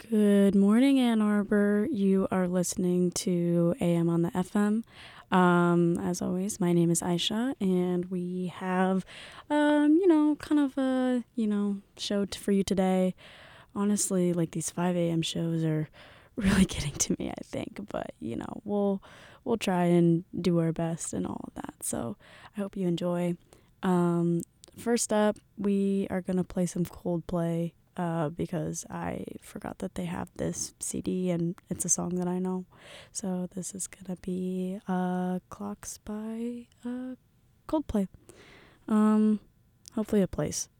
Good morning, Ann Arbor. You are listening to AM on the FM. As always, my name is Aisha, and we have, kind of a, show for you today. Honestly, like these 5 a.m. shows are really getting to me, I think, but, we'll try and do our best and all of that. So I hope you enjoy. Um, First up, we are going to play some Coldplay because I forgot that they have this CD and it's a song that I know. So this is going to be Clocks by Coldplay. Hopefully it plays.